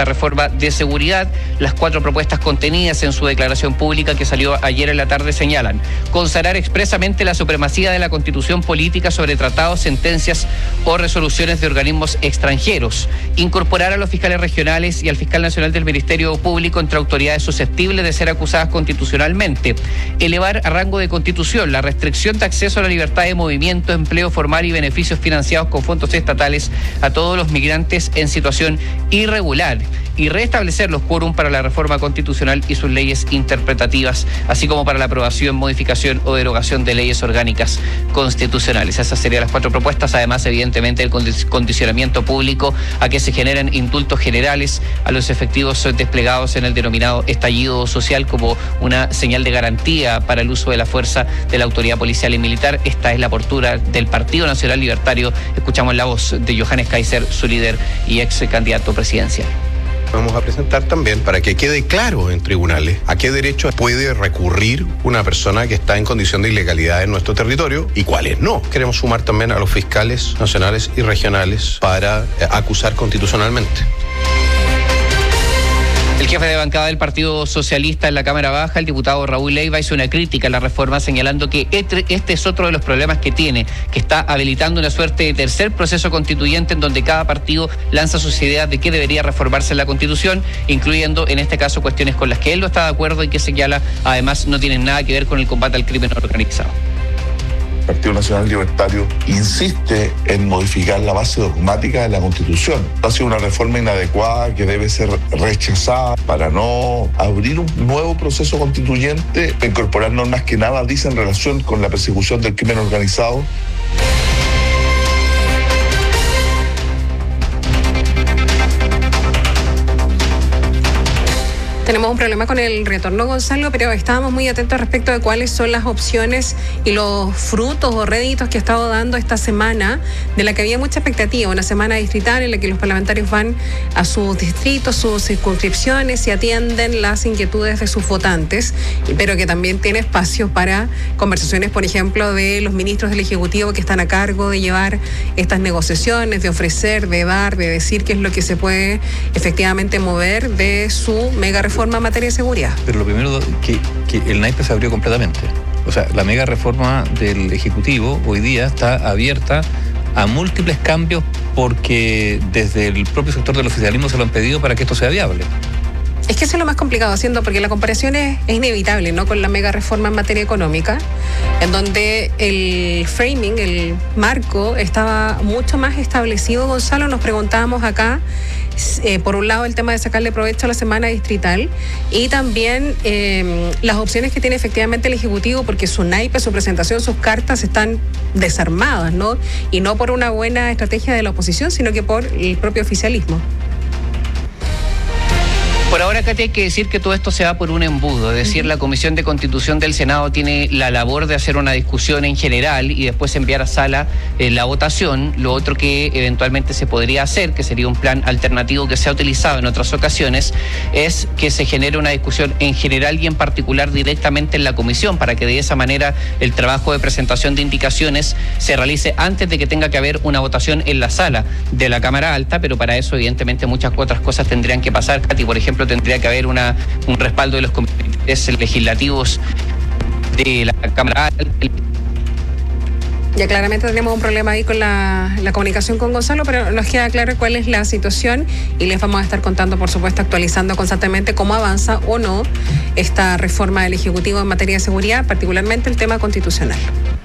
esta reforma de seguridad. Las 4 propuestas contenidas en su declaración pública que salió ayer en la tarde señalan: consagrar expresamente la supremacía de la Constitución política sobre tratados, sentencias o resoluciones de organismos extranjeros, incorporar a los fiscales regionales y al fiscal nacional del Ministerio Público entre autoridades susceptibles de ser acusadas constitucionalmente, elevar a rango de Constitución la restricción de acceso a la libertad de movimiento, empleo formal y beneficios financiados con fondos estatales a todos los migrantes en situación irregular, y restablecer los quórum para la reforma constitucional y sus leyes interpretativas, así como para la aprobación, modificación o derogación de leyes orgánicas constitucionales. Esas serían las 4 propuestas. Además, evidentemente, el condicionamiento público a que se generen indultos generales a los efectivos desplegados en el denominado estallido social como una señal de garantía para el uso de la fuerza de la autoridad policial y militar. Esta es la postura del Partido Nacional Libertario. Escuchamos la voz de Johannes Kaiser, su líder y ex candidato presidencial. Vamos a presentar también para que quede claro en tribunales a qué derecho puede recurrir una persona que está en condición de ilegalidad en nuestro territorio y cuáles no. Queremos sumar también a los fiscales nacionales y regionales para acusar constitucionalmente. El jefe de bancada del Partido Socialista en la Cámara Baja, el diputado Raúl Leiva, hizo una crítica a la reforma, señalando que este es otro de los problemas que tiene, que está habilitando una suerte de tercer proceso constituyente en donde cada partido lanza sus ideas de qué debería reformarse en la Constitución, incluyendo en este caso cuestiones con las que él no está de acuerdo y que señala además no tienen nada que ver con el combate al crimen organizado. El Partido Nacional Libertario insiste en modificar la base dogmática de la Constitución. Ha sido una reforma inadecuada que debe ser rechazada para no abrir un nuevo proceso constituyente, incorporar normas que nada dicen en relación con la persecución del crimen organizado. Tenemos un problema con el retorno, Gonzalo, pero estábamos muy atentos respecto de cuáles son las opciones y los frutos o réditos que ha estado dando esta semana, de la que había mucha expectativa, una semana distrital en la que los parlamentarios van a sus distritos, sus circunscripciones y atienden las inquietudes de sus votantes, pero que también tiene espacios para conversaciones, por ejemplo, de los ministros del Ejecutivo que están a cargo de llevar estas negociaciones, de ofrecer, de dar, de decir qué es lo que se puede efectivamente mover de su mega reforma en materia de seguridad. Pero lo primero que el naipe se abrió completamente. O sea, la mega reforma del Ejecutivo hoy día está abierta a múltiples cambios porque desde el propio sector del oficialismo se lo han pedido para que esto sea viable. Es que eso es lo más complicado, haciendo porque la comparación es inevitable, ¿no? Con la mega reforma en materia económica, en donde el framing, el marco, estaba mucho más establecido. Gonzalo, nos preguntábamos acá, por un lado el tema de sacarle provecho a la semana distrital y también las opciones que tiene efectivamente el Ejecutivo, porque su naipe, su presentación, sus cartas están desarmadas, ¿no? Y no por una buena estrategia de la oposición, sino que por el propio oficialismo. Por ahora, Katy, hay que decir que todo esto se va por un embudo. Es decir, la Comisión de Constitución del Senado tiene la labor de hacer una discusión en general y después enviar a sala la votación. Lo otro que eventualmente se podría hacer, que sería un plan alternativo que se ha utilizado en otras ocasiones, es que se genere una discusión en general y en particular directamente en la comisión, para que de esa manera el trabajo de presentación de indicaciones se realice antes de que tenga que haber una votación en la sala de la Cámara Alta, pero para eso evidentemente muchas otras cosas tendrían que pasar, Katy. Por ejemplo, tendría que haber un respaldo de los comités legislativos de la Cámara Alta. Ya claramente tenemos un problema ahí con la comunicación con Gonzalo, pero nos queda claro cuál es la situación y les vamos a estar contando, por supuesto, actualizando constantemente cómo avanza o no esta reforma del Ejecutivo en materia de seguridad, particularmente el tema constitucional.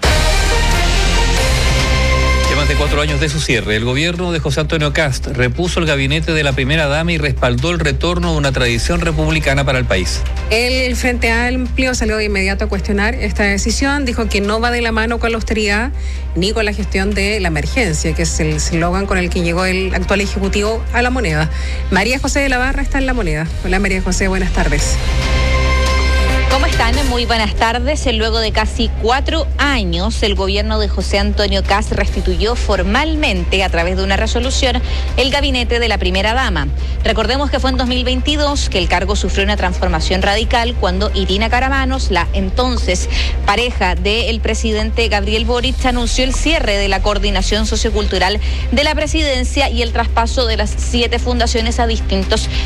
Más de 4 años de su cierre, el gobierno de José Antonio Kast repuso el gabinete de la primera dama y respaldó el retorno de una tradición republicana para el país. El Frente Amplio salió de inmediato a cuestionar esta decisión, dijo que no va de la mano con la austeridad ni con la gestión de la emergencia, que es el eslogan con el que llegó el actual Ejecutivo a La Moneda. María José de la Barra está en La Moneda. Hola María José, buenas tardes. ¿Cómo están? Muy buenas tardes. Luego de casi 4 años, el gobierno de José Antonio Kast restituyó formalmente, a través de una resolución, el gabinete de la primera dama. Recordemos que fue en 2022 que el cargo sufrió una transformación radical cuando Irina Karamanos, la entonces pareja del presidente Gabriel Boric, anunció el cierre de la coordinación sociocultural de la presidencia y el traspaso de las 7 fundaciones a distintos